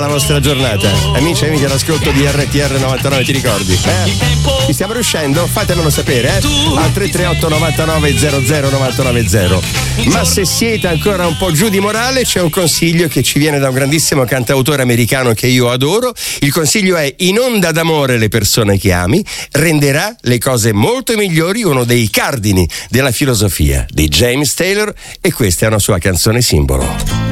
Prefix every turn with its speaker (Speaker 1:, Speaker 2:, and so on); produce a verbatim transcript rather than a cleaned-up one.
Speaker 1: la vostra giornata, amici e amiche all'ascolto di R T R novantanove, ti ricordi? Eh? Ci stiamo riuscendo? Fatemelo sapere, eh? Al tre tre otto novantanove zero zero novantanove zero. Ma se siete ancora un po' giù di morale, c'è un consiglio che ci viene da un grandissimo cantautore americano che io adoro. Il consiglio è: inonda d'amore le persone che ami, renderà le cose molto migliori, uno dei cardini della filosofia di James Taylor, e questa è una sua canzone simbolo.